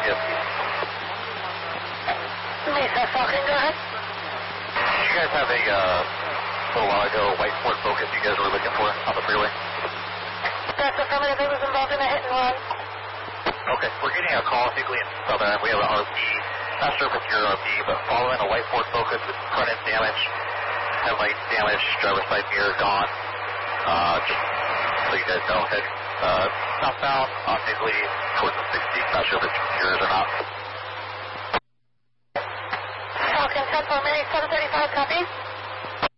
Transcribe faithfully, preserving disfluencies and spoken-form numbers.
Yes. Mesa Falcon, go ahead. Did you guys have a, uh, a little while ago, white Ford Focus you guys were looking for on the freeway? That's affirmative. It was involved in a hit and run. Okay, we're getting a call, particularly in Southern. We have an R P, not sure if it's your R P, but following a white Ford Focus with front end damage, headlight damage, driver's side mirror gone. Uh, just so you guys know, head uh, southbound on Nigley towards the sixty. Not sure if it's yours or not.